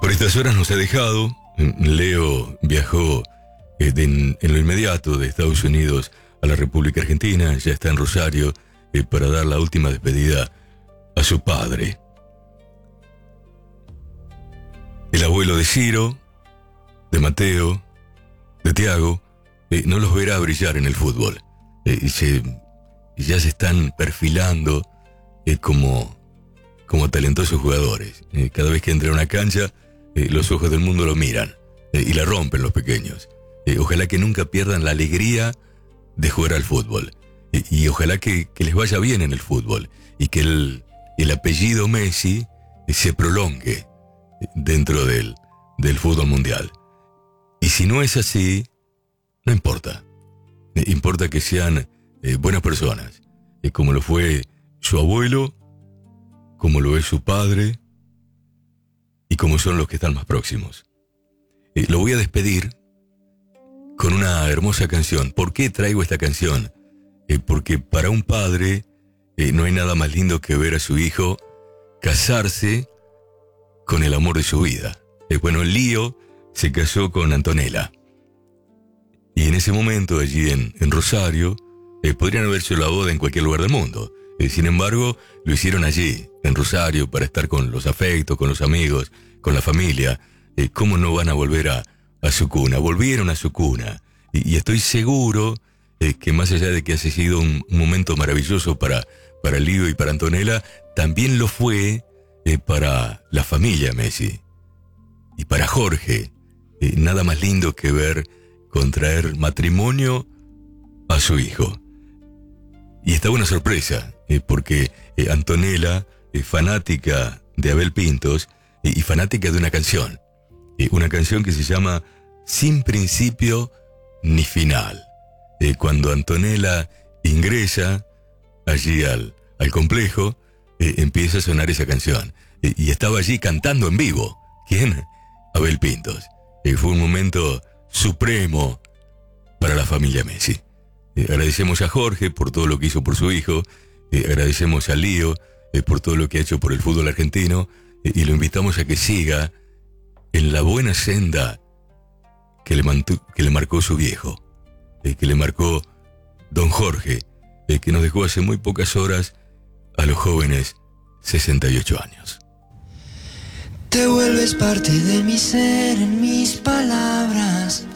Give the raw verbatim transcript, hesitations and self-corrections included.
Por estas horas nos ha dejado. Leo viajó eh, de, en, en lo inmediato de Estados Unidos a la República Argentina, ya está en Rosario, eh, para dar la última despedida a su padre. El abuelo de Ciro, de Mateo, de Tiago, eh, no los verá brillar en el fútbol. Eh, y se, ya se están perfilando eh, como, como talentosos jugadores. Eh, cada vez que entra a una cancha, eh, los ojos del mundo lo miran eh, y la rompen los pequeños. Eh, ojalá que nunca pierdan la alegría de jugar al fútbol. Eh, y ojalá que, que les vaya bien en el fútbol y que el, el apellido Messi eh, se prolongue dentro del, del fútbol mundial. Y si no es así, no importa. Eh, importa que sean eh, buenas personas, eh, como lo fue su abuelo, como lo es su padre y como son los que están más próximos. Eh, lo voy a despedir con una hermosa canción. ¿Por qué traigo esta canción? Eh, porque para un padre eh, no hay nada más lindo que ver a su hijo casarse con el amor de su vida. Eh, bueno, Lío se casó con Antonella. Y en ese momento, allí en, en Rosario, eh, podrían haber hecho la boda en cualquier lugar del mundo. Eh, sin embargo, lo hicieron allí, en Rosario, para estar con los afectos, con los amigos, con la familia. Eh, ¿Cómo no van a volver a, a su cuna? Volvieron a su cuna. Y, y estoy seguro eh, que más allá de que haya sido un, un momento maravilloso para, para Lío y para Antonella, también lo fue eh, para la familia Messi. Y para Jorge, eh, nada más lindo que ver contraer matrimonio a su hijo. Y está una sorpresa, eh, porque eh, Antonella es fanática de Abel Pintos eh, y fanática de una canción. Eh, una canción que se llama Sin Principio ni Final. Eh, cuando Antonella ingresa allí al, al complejo, eh, empieza a sonar esa canción. Eh, y estaba allí cantando en vivo. ¿Quién? Abel Pintos. Eh, fue un momento supremo para la familia Messi. Eh, agradecemos a Jorge por todo lo que hizo por su hijo, eh, agradecemos a Lío eh, por todo lo que ha hecho por el fútbol argentino, eh, y lo invitamos a que siga en la buena senda que le, mantu- que le marcó su viejo, eh, que le marcó don Jorge, eh, que nos dejó hace muy pocas horas a los jóvenes sesenta y ocho años. Te vuelves parte de mi ser en mis palabras.